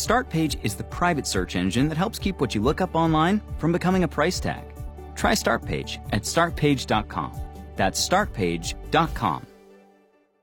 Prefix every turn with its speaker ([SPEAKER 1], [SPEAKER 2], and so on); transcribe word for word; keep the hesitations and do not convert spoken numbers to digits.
[SPEAKER 1] Startpage is the private search engine that helps keep what you look up online from becoming a price tag. Try Startpage at startpage dot com. That's startpage dot com.